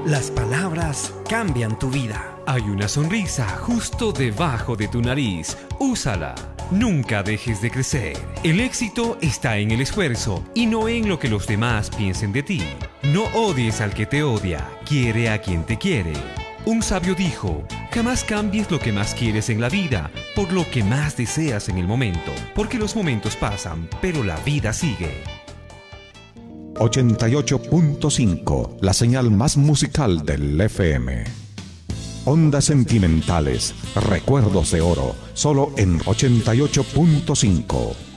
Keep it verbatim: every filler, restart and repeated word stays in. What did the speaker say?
Las palabras cambian tu vida. Hay una sonrisa justo debajo de tu nariz. Úsala. Nunca dejes de crecer. El éxito está en el esfuerzo y no en lo que los demás piensen de ti. No odies al que te odia, quiere a quien te quiere. Un sabio dijo, jamás cambies lo que más quieres en la vida por lo que más deseas en el momento, porque los momentos pasan, pero la vida sigue. ochenta y ocho punto cinco, la señal más musical del F M. Ondas sentimentales, recuerdos de oro, solo en ochenta y ocho punto cinco.